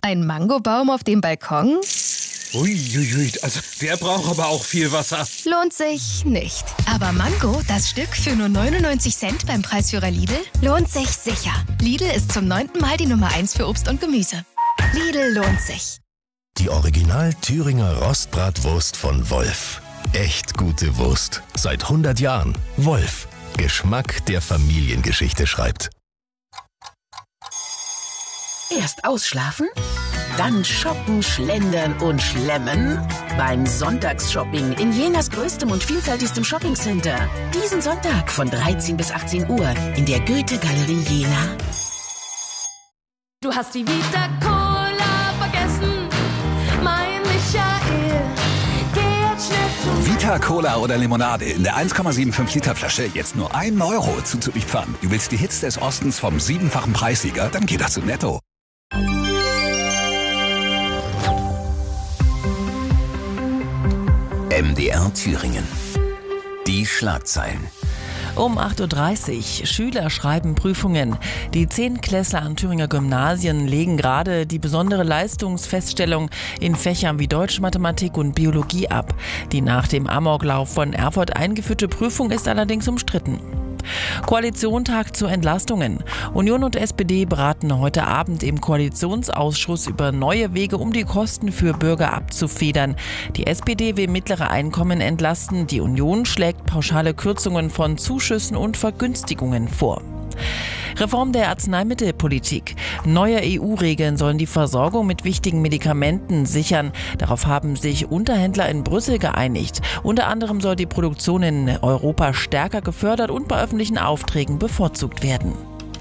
Ein Mangobaum auf dem Balkon? Uiuiui, also der braucht aber auch viel Wasser. Lohnt sich nicht. Aber Mango, das Stück für nur 99 Cent beim Preisführer Lidl, lohnt sich sicher. Lidl ist zum 9. Mal die Nummer 1 für Obst und Gemüse. Lidl lohnt sich. Die Original Thüringer Rostbratwurst von Wolf. Echt gute Wurst. Seit 100 Jahren. Wolf. Geschmack, der Familiengeschichte schreibt. Erst ausschlafen, dann shoppen, schlendern und schlemmen. Beim Sonntagsshopping in Jenas größtem und vielfältigstem Shoppingcenter. Diesen Sonntag von 13 bis 18 Uhr in der Goethe-Galerie Jena. Du hast die Vita Cola vergessen, mein Michael. Geh jetzt schnell zu Vita Cola oder Limonade in der 1,75 Liter Flasche jetzt nur 1 Euro zuzupfern. Du willst die Hits des Ostens vom 7-fachen Preissieger? Dann geh das zu Netto. MDR Thüringen. Die Schlagzeilen. Um 8.30 Uhr. Schüler schreiben Prüfungen. Die 10-Klässler an Thüringer Gymnasien legen gerade die besondere Leistungsfeststellung in Fächern wie Deutsch, Mathematik und Biologie ab. Die nach dem Amoklauf von Erfurt eingeführte Prüfung ist allerdings umstritten. Koalition tagt zu Entlastungen. Union und SPD beraten heute Abend im Koalitionsausschuss über neue Wege, um die Kosten für Bürger abzufedern. Die SPD will mittlere Einkommen entlasten. Die Union schlägt pauschale Kürzungen von Zuschüssen und Vergünstigungen vor. Reform der Arzneimittelpolitik. Neue EU-Regeln sollen die Versorgung mit wichtigen Medikamenten sichern. Darauf haben sich Unterhändler in Brüssel geeinigt. Unter anderem soll die Produktion in Europa stärker gefördert und bei öffentlichen Aufträgen bevorzugt werden.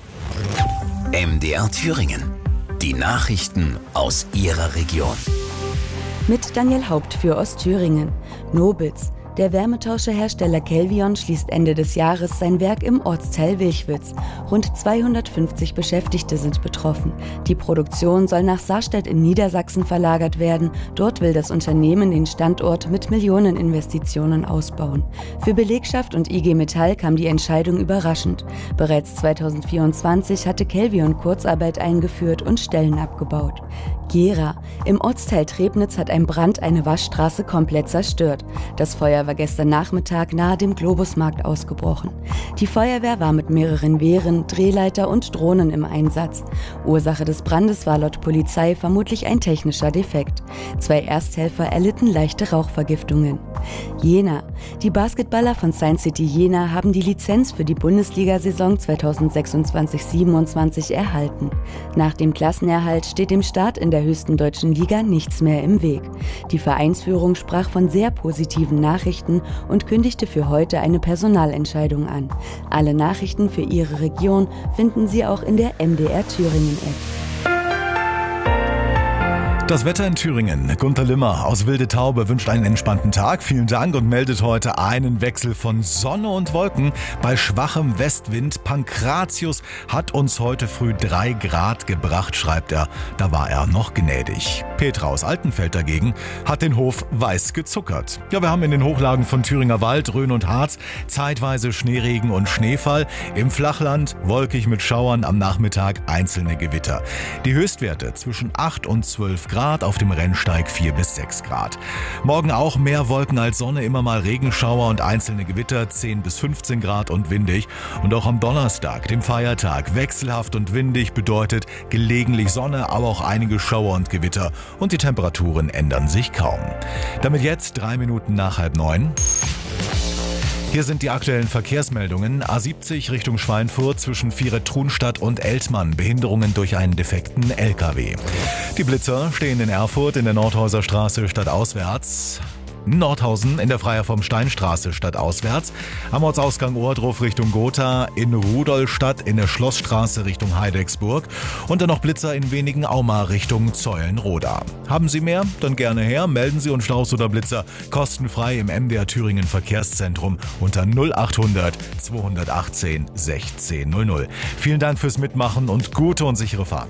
MDR Thüringen. Die Nachrichten aus Ihrer Region. Mit Daniel Haupt für Ostthüringen. Nobitz. Der Wärmetauscherhersteller Kelvion schließt Ende des Jahres sein Werk im Ortsteil Wilchwitz. Rund 250 Beschäftigte sind betroffen. Die Produktion soll nach Sarstedt in Niedersachsen verlagert werden. Dort will das Unternehmen den Standort mit Millioneninvestitionen ausbauen. Für Belegschaft und IG Metall kam die Entscheidung überraschend. Bereits 2024 hatte Kelvion Kurzarbeit eingeführt und Stellen abgebaut. Gera. Im Ortsteil Trebnitz hat ein Brand eine Waschstraße komplett zerstört. Das Feuer war gestern Nachmittag nahe dem Globusmarkt ausgebrochen. Die Feuerwehr war mit mehreren Wehren, Drehleiter und Drohnen im Einsatz. Ursache des Brandes war laut Polizei vermutlich ein technischer Defekt. 2 Ersthelfer erlitten leichte Rauchvergiftungen. Jena. Die Basketballer von Science City Jena haben die Lizenz für die Bundesliga-Saison 2026/27 erhalten. Nach dem Klassenerhalt steht dem Start in der höchsten deutschen Liga nichts mehr im Weg. Die Vereinsführung sprach von sehr positiven Nachrichten und kündigte für heute eine Personalentscheidung an. Alle Nachrichten für Ihre Region finden Sie auch in der MDR Thüringen-App. Das Wetter in Thüringen. Gunter Limmer aus Wilde Taube wünscht einen entspannten Tag. Vielen Dank und meldet heute einen Wechsel von Sonne und Wolken bei schwachem Westwind. Pankratius hat uns heute früh 3 Grad gebracht, schreibt er. Da war er noch gnädig. Petra aus Altenfeld dagegen hat den Hof weiß gezuckert. Ja, wir haben in den Hochlagen von Thüringer Wald, Rhön und Harz zeitweise Schneeregen und Schneefall. Im Flachland wolkig mit Schauern, am Nachmittag einzelne Gewitter. Die Höchstwerte zwischen 8 und 12 Grad, auf dem Rennsteig 4 bis 6 Grad. Morgen auch mehr Wolken als Sonne, immer mal Regenschauer und einzelne Gewitter, 10 bis 15 Grad und windig. Und auch am Donnerstag, dem Feiertag, wechselhaft und windig bedeutet gelegentlich Sonne, aber auch einige Schauer und Gewitter. Und die Temperaturen ändern sich kaum. Damit jetzt 3 Minuten nach 8:30. Hier sind die aktuellen Verkehrsmeldungen. A70 Richtung Schweinfurt zwischen Vieret-Trunstadt und Eltmann. Behinderungen durch einen defekten LKW. Die Blitzer stehen in Erfurt in der Nordhäuser Straße stadtauswärts. Nordhausen in der Freier vom Steinstraße stadtauswärts. Am Ortsausgang Ohrdruf Richtung Gotha, in Rudolstadt in der Schlossstraße Richtung Heidecksburg und dann noch Blitzer in Wenigen-Auma Richtung Zeulenroda. Haben Sie mehr? Dann gerne her. Melden Sie uns Staus oder Blitzer kostenfrei im MDR Thüringen Verkehrszentrum unter 0800 218 1600. Vielen Dank fürs Mitmachen und gute und sichere Fahrt.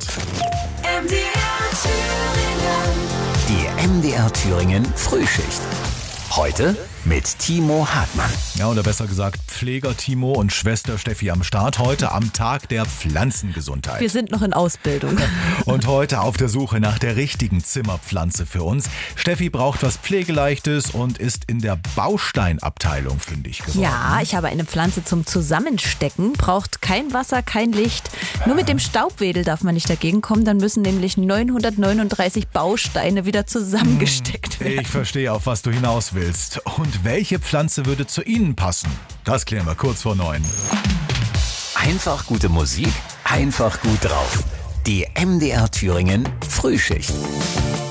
Die MDR Thüringen Frühschicht. Heute mit Timo Hartmann. Ja, oder besser gesagt Pfleger Timo und Schwester Steffi am Start. Heute am Tag der Pflanzengesundheit. Wir sind noch in Ausbildung. Und heute auf der Suche nach der richtigen Zimmerpflanze für uns. Steffi braucht was Pflegeleichtes und ist in der Bausteinabteilung fündig geworden. Ja, ich habe eine Pflanze zum Zusammenstecken. Braucht kein Wasser, kein Licht. Nur mit dem Staubwedel darf man nicht dagegen kommen. Dann müssen nämlich 939 Bausteine wieder zusammengesteckt werden. Ich verstehe, auf was du hinaus willst. Und welche Pflanze würde zu Ihnen passen? Das klären wir kurz vor 9. Einfach gute Musik, einfach gut drauf. Die MDR Thüringen Frühschicht.